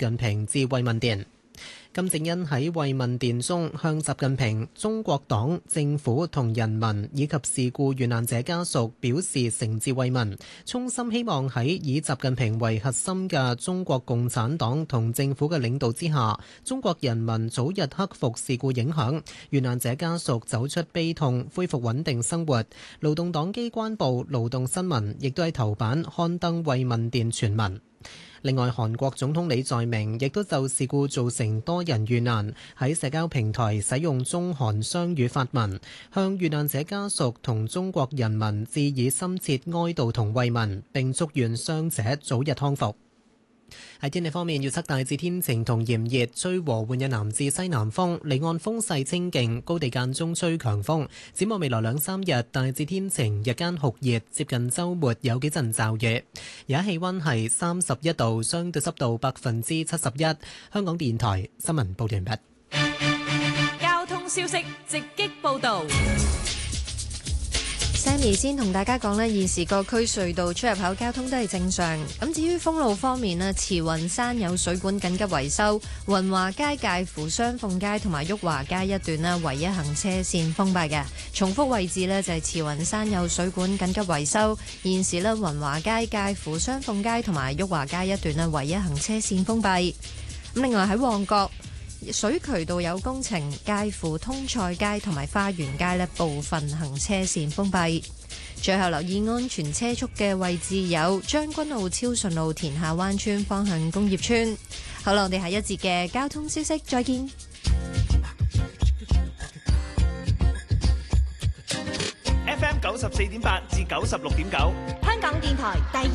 近平致慰問電。金正恩喺慰問電中向習近平、中國黨、政府同人民以及事故遇難者家屬表示誠摯慰問，衷心希望喺以習近平為核心嘅中國共產黨同政府嘅領導之下，中國人民早日克服事故影響，遇難者家屬走出悲痛，恢復穩定生活。勞動黨機關報勞動新聞亦都喺頭版刊登慰問電全文。另外，韓國總統李在明亦都就事故造成多人遇難，喺社交平台使用中韓雙語發文，向遇難者家屬同中國人民致以深切哀悼同慰問，並祝願傷者早日康復。喺天氣方面，預測大致天晴同炎熱，吹和緩嘅南至西南風，離岸風勢清勁，高地間中吹強風。展望未來2-3日，大致天晴，日間酷熱，接近週末有幾陣驟雨。而家氣溫係31度，相對濕度71%。香港電台新聞報完畢。 交通消息直擊報導。 Sammy 先同大家講呢，現時各區隧道出入口交通都係正常。咁至於封路方面呢，慈雲山有水管緊急維修，雲華街介乎雙鳳街同埋旭華街一段呢，唯一行車線封閉嘅。重複位置呢，就係慈雲山有水管緊急維修，現時呢，雲華街介乎雙鳳街同埋旭華街一段呢，唯一行車線封閉。咁另外喺旺角，水渠道有工程，介乎通菜街同埋花園街呢，部分行車線封閉。最後留意安全車速嘅位置有將軍澳超順路田下灣村方向工業村。好啦，我哋下一節嘅交通消息再見。 FM 94.8至96.9， 香港電台第